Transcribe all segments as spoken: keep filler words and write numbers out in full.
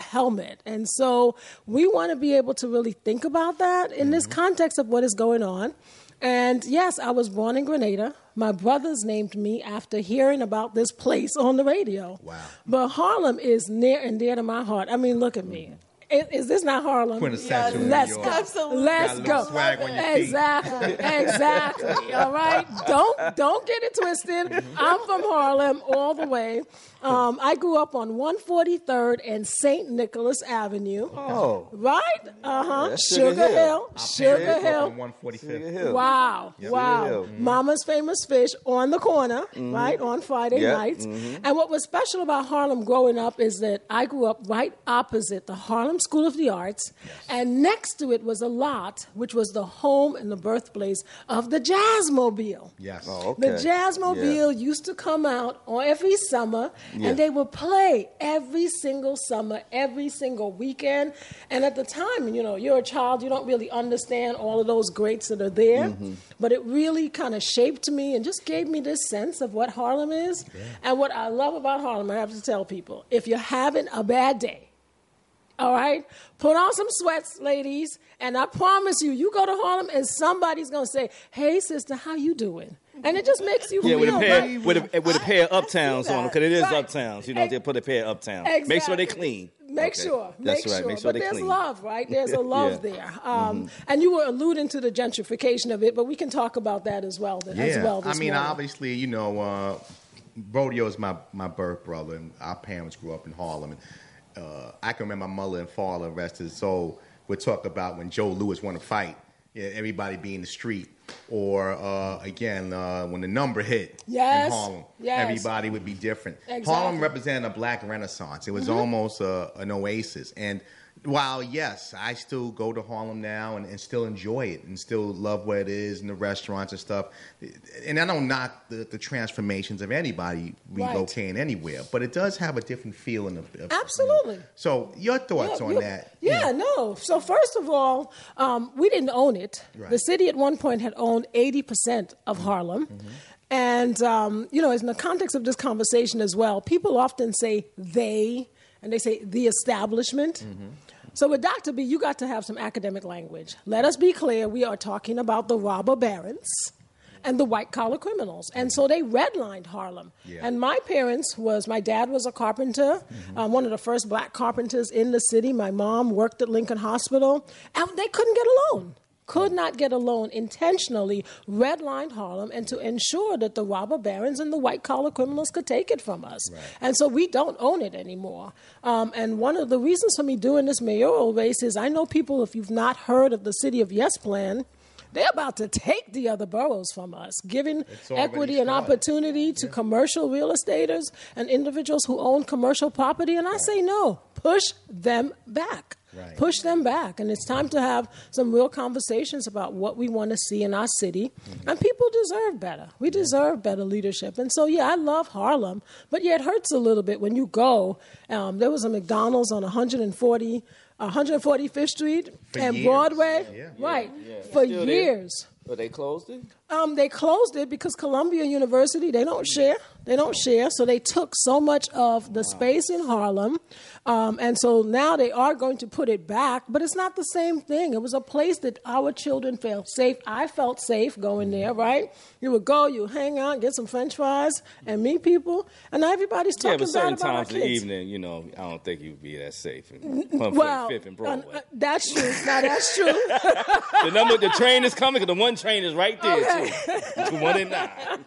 helmet. And so we want to be able to really think about that in this context of what is going on. And yes, I was born in Grenada. My brothers named me after hearing about this place on the radio. Wow. But Harlem is near and dear to my heart. I mean, look at me. Is, is this not Harlem? Quintessential Yes. Let's New go. York. Absolutely. Let's Got a go. little swag on your feet. Exactly. Exactly. All right. Don't don't get it twisted. I'm from Harlem all the way. Um, I grew up on one forty-third and Saint Nicholas Avenue. Oh. Right? Uh huh. That's Sugar, Sugar Hill. Hill. Sugar Hill. On one forty-fifth. Sugar Hill. Wow, Yep. wow. Sugar Hill. Mama's Famous Fish on the corner, right, on Friday Yep. nights. And what was special about Harlem growing up is that I grew up right opposite the Harlem School of the Arts, and next to it was a lot, which was the home and the birthplace of the Jazzmobile. Yes. Oh, The okay. Jazzmobile used to come out on every summer, Yeah. and they would play every single summer, every single weekend. And at the time, you know, you're a child, you don't really understand all of those greats that are there. But it really kind of shaped me and just gave me this sense of what Harlem is. And what I love about Harlem, I have to tell people, if you're having a bad day, all right, put on some sweats, ladies, and I promise you, you go to Harlem and somebody's going to say, hey, sister, how you doing? And it just makes you Yeah, feel with a pair right. with a, with a pair of uptowns on them, because it is Right. uptowns. You know, Ex- they put a pair of uptowns. Exactly. Make sure they clean. Make Okay. sure. That's make right. sure. Make sure but they there's clean. love, right? There's a love Yeah. there. Um, And you were alluding to the gentrification of it, but we can talk about that as well. Yeah. As well this I mean, morning. obviously, you know, uh, Rodeo is my, my birth brother, and our parents grew up in Harlem. And, uh, I can remember my mother and father, rest his soul, would talk about when Joe Louis won a fight, yeah, everybody be in the street. Or, uh, again, uh, when the number hit Yes, in Harlem, yes. everybody would be different. Exactly. Harlem represented a black renaissance. It was Mm-hmm. almost a, an oasis. And while, yes, I still go to Harlem now and, and still enjoy it and still love where it is and the restaurants and stuff. And I don't knock the, the transformations of anybody Right. relocating anywhere, but it does have a different feeling of, of Absolutely. So your thoughts Yeah, on you- that? Yeah, no. So first of all, um, we didn't own it. Right. The city at one point had owned eighty percent of Harlem. Mm-hmm. And, um, you know, in the context of this conversation as well, people often say they, and they say the establishment. Mm-hmm. So with Doctor B, you got to have some academic language. Let us be clear, we are talking about the robber barons and the white-collar criminals. And so they redlined Harlem. Yeah. And my parents was, my dad was a carpenter, um, one of the first black carpenters in the city. My mom worked at Lincoln Hospital, and they couldn't get a loan. Could not get a loan, intentionally redlined Harlem and to ensure that the robber barons and the white-collar criminals could take it from us. Right. And so we don't own it anymore. Um, and one of the reasons for me doing this mayoral race is I know people, if you've not heard of the City of Yes plan, they're about to take the other boroughs from us, giving It's already equity and started. opportunity to commercial real estaters and individuals who own commercial property. And I say no, push them back. Right. Push them back. And it's time to have some real conversations about what we want to see in our city. Mm-hmm. And people deserve better. We deserve better leadership. And so, yeah, I love Harlem. But, yeah, it hurts a little bit when you go. Um, there was a McDonald's on one forty, one forty-fifth Street For and years. Broadway. Yeah. Right. Yeah. For Still there? years. But they closed it? Um, they closed it because Columbia University, they don't share. They don't share. So they took so much of the space in Harlem. Um, and so now they are going to put it back, but it's not the same thing. It was a place that our children felt safe. I felt safe going there, right? You would go, you hang out, get some French fries, and meet people. And now everybody's Yeah, talking but bad certain about our times in the kids. evening, you know, I don't think you'd be that safe. one Well, forty-fifth and uh, Broadway. uh, that's true. Now, that's true. The number, the train is coming, because the one train is right there, Okay. too. The one and nine.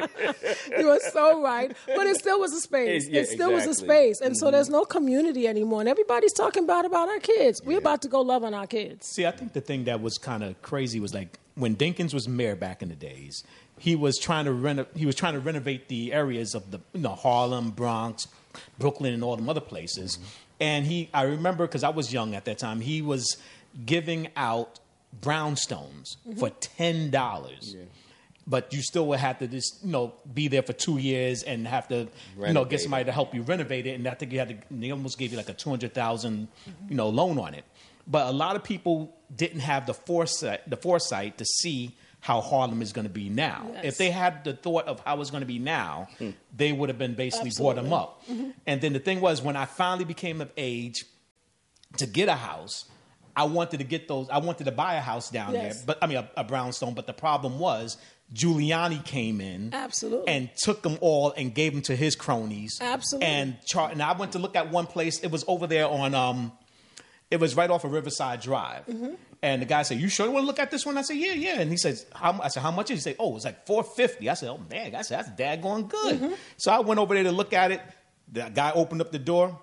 You are so right. But it still was a space. It's- yeah, it still was a exactly. space. And so there's no community anymore. And everybody's talking bad about our kids. We're about to go love on our kids. See, I think the thing that was kind of crazy was like when Dinkins was mayor back in the days, he was trying to reno- he was trying to renovate the areas of the you know Harlem, Bronx, Brooklyn, and all them other places. Mm-hmm. And he, I remember because I was young at that time, he was giving out brownstones Mm-hmm. for ten dollars. Yeah. But you still would have to just, you know, be there for two years and have to, you know, Renovate get somebody it. to help you renovate it. And I think you had to, they almost gave you like a two hundred thousand, you know, loan on it. But a lot of people didn't have the foresight, the foresight to see how Harlem is going to be now. Yes. If they had the thought of how it's going to be now, they would have been basically brought them Absolutely. up. And then the thing was, when I finally became of age, to get a house, I wanted to get those. I wanted to buy a house down Yes. there, but I mean a, a brownstone. But the problem was Giuliani came in, Absolutely. and took them all and gave them to his cronies, Absolutely. And char- and I went to look at one place. It was over there on um, it was right off of Riverside Drive. Mm-hmm. And the guy said, "You sure you want to look at this one?" I said, "Yeah, yeah." And he says, "How?" I said, "How much?" He said, "Oh, it's like four fifty." I said, "Oh man," I said, "That's daggone good." Mm-hmm. So I went over there to look at it. The guy opened up the door.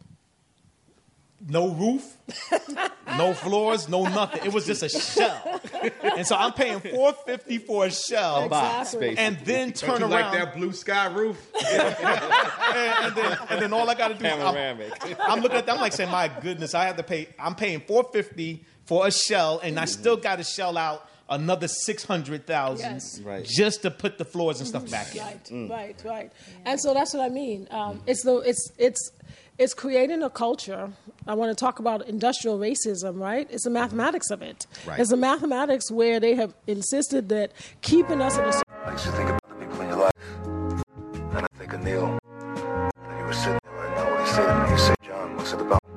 No roof, no floors, no nothing. It was just a shell. And so I'm paying four fifty for a shell, Exactly. and then turn Don't you around. like that blue sky roof? and, and then, and then all I got to do is I'm, Panoramic. I'm looking at that. I'm like saying, my goodness, I have to pay. I'm paying four fifty for a shell, and I still got to shell out another six hundred thousand Yes. Right. just to put the floors and stuff back in. Right, right, right. And so that's what I mean. Um, it's the it's it's it's creating a culture. I want to talk about industrial racism, right? It's the mathematics of it. Right. It's the mathematics where they have insisted that keeping us in a I used to think about the people in your life. And I think of Neil. And you were sitting there right now. What do you say to me? You say, John, what's it about?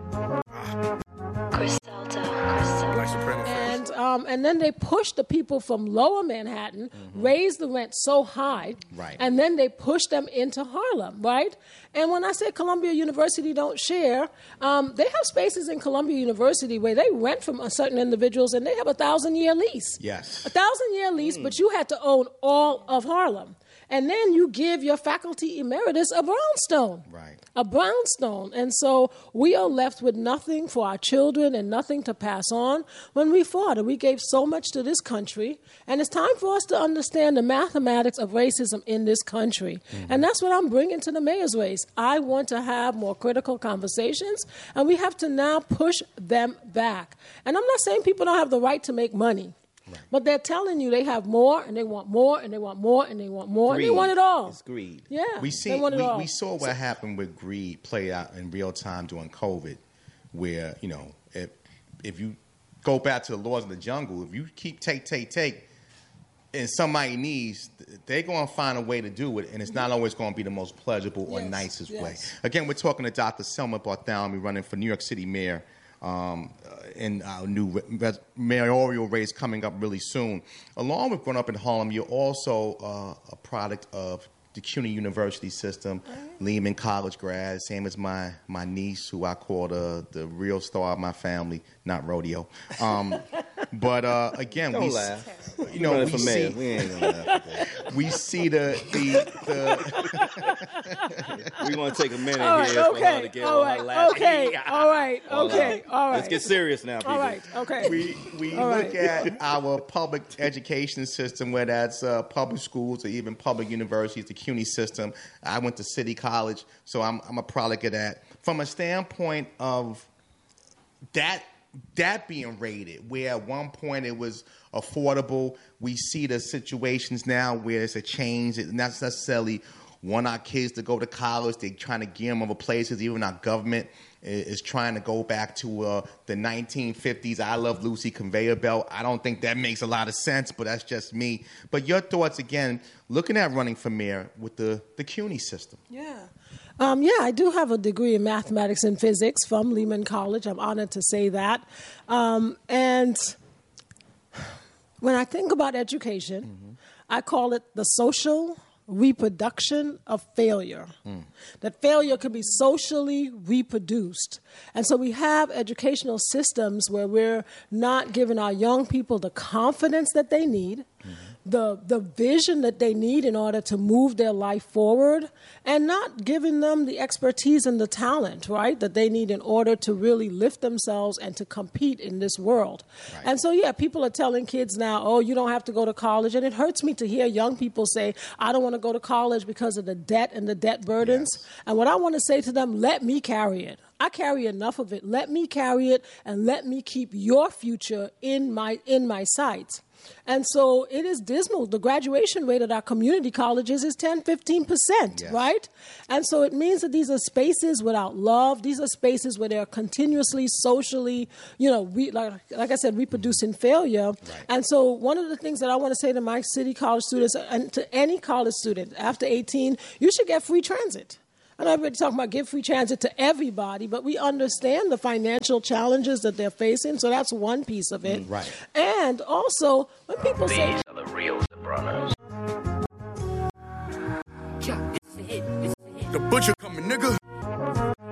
Griselda, Griselda. And um, and then they push the people from Lower Manhattan, raise the rent so high, Right. and then they push them into Harlem, right? And when I say Columbia University don't share, um, they have spaces in Columbia University where they rent from a certain individuals, and they have a thousand year lease. Yes. A thousand year lease, but you had to own all of Harlem. And then you give your faculty emeritus a brownstone. Right. A brownstone. And so we are left with nothing for our children and nothing to pass on when we fought. And we gave so much to this country. And it's time for us to understand the mathematics of racism in this country. Mm-hmm. And that's what I'm bringing to the mayor's race. I want to have more critical conversations, and we have to now push them back. And I'm not saying people don't have the right to make money. Right. But they're telling you they have more, and they want more, and they want more, and they want more, Greed. and they want it all. It's greed. Yeah, We see. they want it We, all. we saw what happened with greed play out in real time during COVID, where you know if if you go back to the laws of the jungle, if you keep take take take, and somebody needs, they're going to find a way to do it, and it's not always going to be the most pleasurable or Yes, nicest way. yes. Again, we're talking to Doctor Selma Bartholomew, running for New York City mayor. Um, uh, in our new re- mayoral race coming up really soon. Along with growing up in Harlem, you're also uh, a product of the CUNY University system, Lehman College grad, same as my, my niece, who I call the, the real star of my family, not rodeo. Um, but uh, again, Don't we laugh. S- you know, Running we for see, mayor. We ain't gonna laugh at that. we see the the, the We're going to take a minute all right, here for her to okay, get all all her right, laughs. okay, all right, All okay, out. all right. Let's get serious now, people. All right, okay. we we All look right. at our public education system, whether that's uh, public schools or even public universities, the CUNY system. I went to City College, so I'm I'm a product of that. From a standpoint of that that being rated, where at one point it was affordable, we see the situations now where it's a change. It's not necessarily want our kids to go to college. They're trying to gear them other places. Even our government is, is trying to go back to uh, the nineteen fifties I Love Lucy conveyor belt. I don't think that makes a lot of sense, but that's just me. But your thoughts, again, looking at running for mayor with the, the CUNY system. Yeah. Um, yeah, I do have a degree in mathematics and physics from Lehman College. I'm honored to say that. Um, and when I think about education, mm-hmm. I call it the social reproduction of failure. Mm. That failure could be socially reproduced. And so we have educational systems where we're not giving our young people the confidence that they need, mm-hmm. the the vision that they need in order to move their life forward, and not giving them the expertise and the talent, right, that they need in order to really lift themselves and to compete in this world. Right. And so, yeah, people are telling kids now, oh, you don't have to go to college. And it hurts me to hear young people say, I don't want to go to college because of the debt and the debt burdens. Yes. And what I want to say to them, let me carry it. I carry enough of it. Let me carry it, and let me keep your future in my in my sights. And so it is dismal. The graduation rate at our community colleges is ten, fifteen percent, yes. right? And so it means that these are spaces without love. These are spaces where they're continuously, socially, you know, re, like, like I said, reproducing failure. Right. And so one of the things that I want to say to my city college students and to any college student after eighteen, you should get free transit. I know everybody's talking about give free transit to everybody, but we understand the financial challenges that they're facing. So that's one piece of it. Mm, right. And also, when people These say... are the real Sopranos. The butcher coming, nigga.